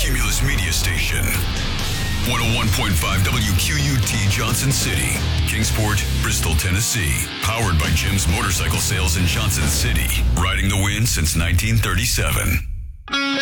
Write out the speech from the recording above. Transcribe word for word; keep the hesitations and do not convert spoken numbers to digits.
Cumulus Media Station. one oh one point five W Q U T Johnson City, Kingsport, Bristol, Tennessee. Powered by Jim's Motorcycle Sales in Johnson City. Riding the wind since nineteen thirty-seven.